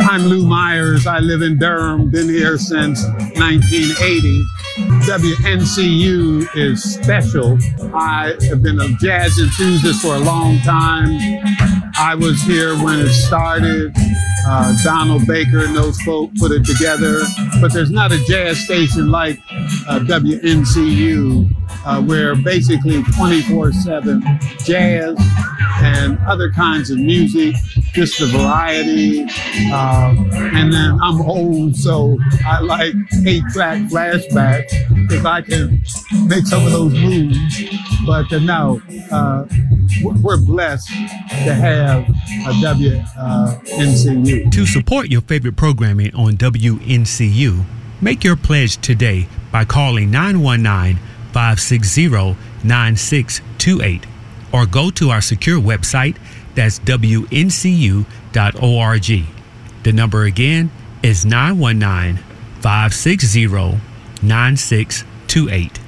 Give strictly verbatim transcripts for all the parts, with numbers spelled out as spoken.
I'm Lou Myers. I live in Durham, been here since nineteen eighty. W N C U is special. I have been a jazz enthusiast for a long time. I was here when it started. Uh, Donald Baker and those folk put it together. But there's not a jazz station like uh, W N C U, uh, where basically twenty-four seven jazz and other kinds of music, just the variety. Uh, and then I'm old, so I like eight-track flashbacks because I can make some of those moves. But uh, no, uh, we're blessed to have a W N C U. To support your favorite programming on W N C U, make your pledge today by calling nine one nine, five six zero, nine six two eight or go to our secure website, that's W N C U dot org. The number again is nine one nine, five six zero, nine six two eight.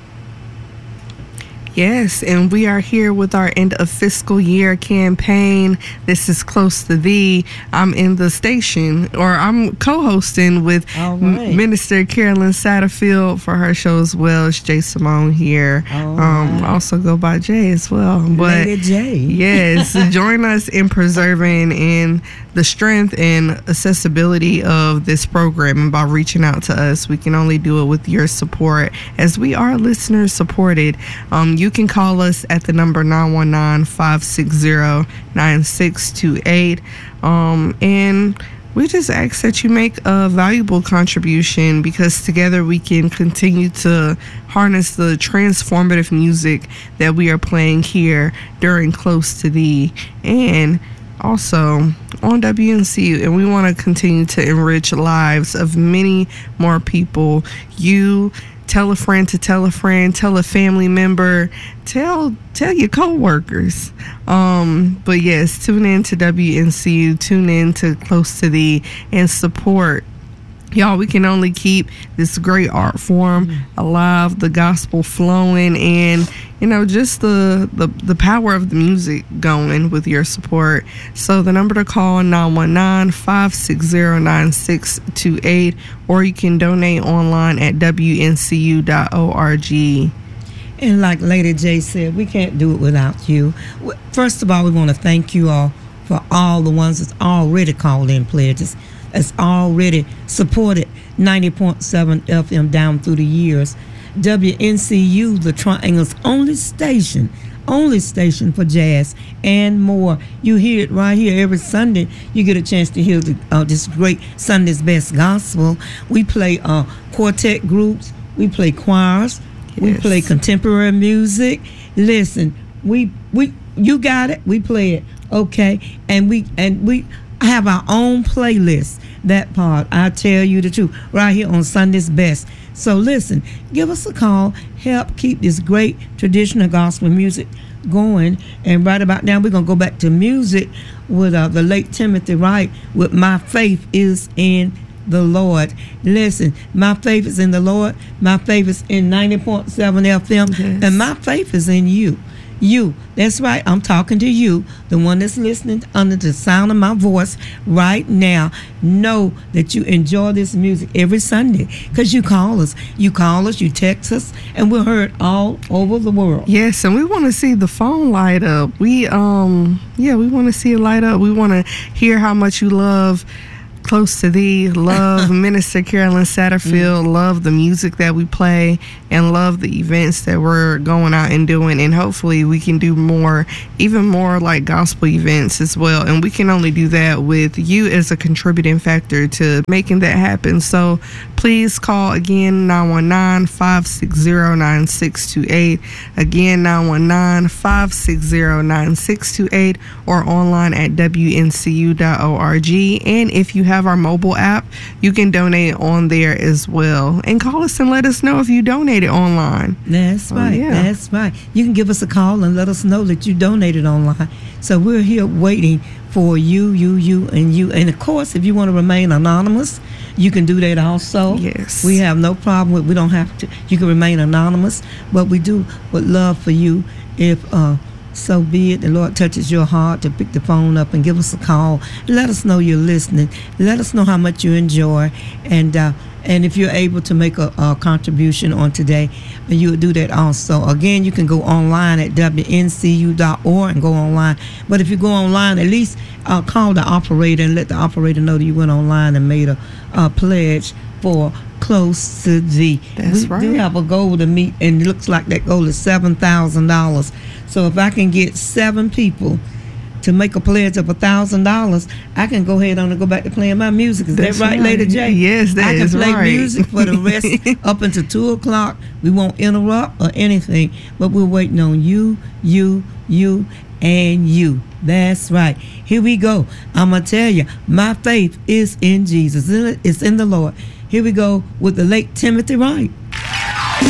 Yes, and we are here with our end of fiscal year campaign. This is Close to Thee. I'm in the station, or I'm co-hosting with All right. M- Minister Carolyn Satterfield for her show as well. It's Jay Simone here. All Um, right. also go by Jay as well. But Lady J. yes, join us in preserving and the strength and accessibility of this program. And by reaching out to us, we can only do it with your support, as we are listener supported. Um, you can call us at the number nine one nine, five six zero, nine six two eight. Um, and we just ask that you make a valuable contribution, because together we can continue to harness the transformative music that we are playing here during Close to Thee and also on W N C U. And we want to continue to enrich lives of many more people. You tell a friend to tell a friend, tell a family member, tell tell your co-workers. Um, but yes, tune in to W N C U, tune in to Close to Thee, and support. Y'all, we can only keep this great art form alive, the gospel flowing, and you know, just the, the the power of the music going with your support. So the number to call, nine one nine, five six zero, nine six two eight, or you can donate online at W N C U dot org. And like Lady J said, we can't do it without you. First of all, we want to thank you all for all the ones that's already called in pledges, that's already supported ninety point seven F M down through the years. W N C U, the Triangle's only station, only station for jazz and more. You hear it right here every Sunday. You get a chance to hear the, uh, this great Sunday's Best Gospel. We play uh, quartet groups. We play choirs. We Yes. play contemporary music. Listen, we we you got it. We play it, okay? And we and we have our own playlist. That part, I tell you the truth, right here on Sunday's Best. So listen, give us a call. Help keep this great traditional gospel music going. And right about now, we're gonna go back to music with uh, the late Timothy Wright with "My Faith Is in the Lord." Listen, my faith is in the Lord. My faith is in ninety point seven F M, Yes. and my faith is in you. You, that's right, I'm talking to you, the one that's listening under the sound of my voice right now. Know that you enjoy this music every Sunday, because you call us, you call us, you text us, and we're heard all over the world. Yes, and we want to see the phone light up. We, um, yeah, we want to see it light up. We want to hear how much you love Close to Thee, love Minister Carolyn Satterfield, mm. love the music that we play, and love the events that we're going out and doing. And hopefully we can do more, even more like gospel events as well. And we can only do that with you as a contributing factor to making that happen. So please call again, nine one nine, five six zero, nine six two eight. Again, nine one nine, five six zero, nine six two eight, or online at W N C U dot org. And if you have our mobile app, you can donate on there as well. And call us and let us know if you donated online. That's right. Oh, yeah. That's right. You can give us a call and let us know that you donated online. So we're here waiting for you, you, you, and you. And of course, if you want to remain anonymous, you can do that also. Yes. We have no problem with, we don't have to, you can remain anonymous, but we do would love for you if uh, so be it. The Lord touches your heart to pick the phone up and give us a call. Let us know you're listening. Let us know how much you enjoy. And uh, and if you're able to make a, a contribution on today, you would do that also. Again, you can go online at W N C U dot org and go online. But if you go online, at least uh, call the operator and let the operator know that you went online and made a, a pledge for Close to Thee. That's we right. do have a goal to meet, and it looks like that goal is seven thousand dollars. So if I can get seven people to make a pledge of one thousand dollars, I can go ahead on and go back to playing my music. Is That's that right, right. Lady J? Yes, that I can is play right. music for the rest up until two o'clock. We won't interrupt or anything, but we're waiting on you, you, you, and you. That's right. Here we go. I'm going to tell you, my faith is in Jesus. It's in the Lord. Here we go with the late Timothy Wright.